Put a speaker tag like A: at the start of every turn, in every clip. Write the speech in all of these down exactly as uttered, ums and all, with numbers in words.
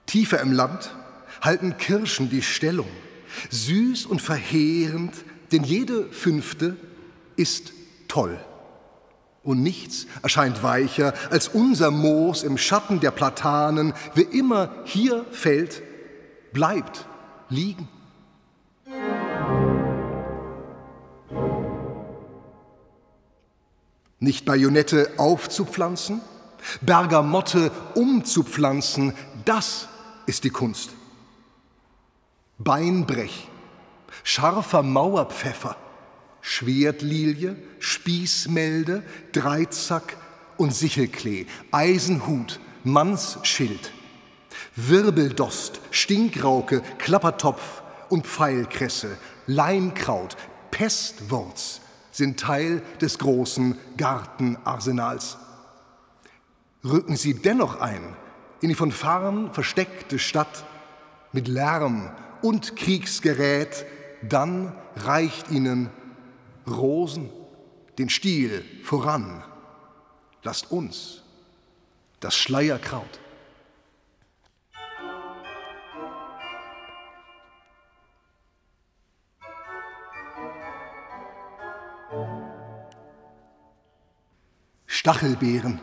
A: Tiefer im Land halten Kirschen die Stellung, süß und verheerend, denn jede fünfte ist toll. Und nichts erscheint weicher als unser Moos im Schatten der Platanen. Wer immer hier fällt, bleibt liegen. Nicht Bajonette aufzupflanzen, Bergamotte umzupflanzen, das ist die Kunst. Beinbrech, scharfer Mauerpfeffer, Schwertlilie, Spießmelde, Dreizack und Sichelklee, Eisenhut, Mannsschild, Wirbeldost, Stinkrauke, Klappertopf und Pfeilkresse, Leimkraut, Pestwurz sind Teil des großen Gartenarsenals. Rücken Sie dennoch ein in die von Farn versteckte Stadt mit Lärm und Kriegsgerät, dann reicht Ihnen Rosen den Stiel voran. Lasst uns das Schleierkraut. Stachelbeeren.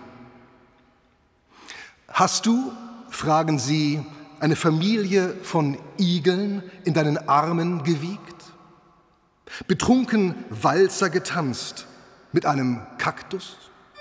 A: Hast du, fragen sie, eine Familie von Igeln in deinen Armen gewiegt? Betrunken Walzer getanzt mit einem Kaktus?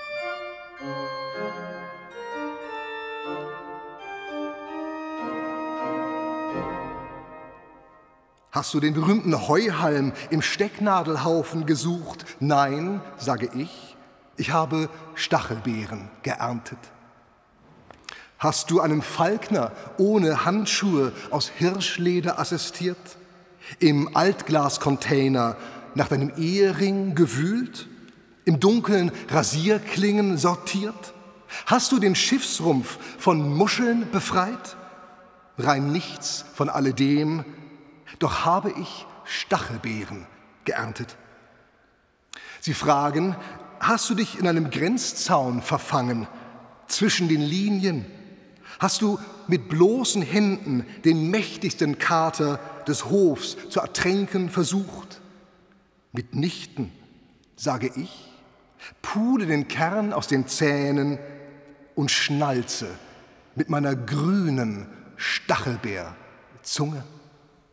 A: Hast du den berühmten Heuhalm im Stecknadelhaufen gesucht? Nein, sage ich, ich habe Stachelbeeren geerntet. Hast du einem Falkner ohne Handschuhe aus Hirschleder assistiert? Im Altglascontainer nach deinem Ehering gewühlt? Im Dunkeln Rasierklingen sortiert? Hast du den Schiffsrumpf von Muscheln befreit? Rein nichts von alledem, doch habe ich Stachelbeeren geerntet. Sie fragen, hast du dich in einem Grenzzaun verfangen, zwischen den Linien? Hast du mit bloßen Händen den mächtigsten Kater des Hofs zu ertränken versucht? Mitnichten, sage ich, pule den Kern aus den Zähnen und schnalze mit meiner grünen Stachelbeerzunge.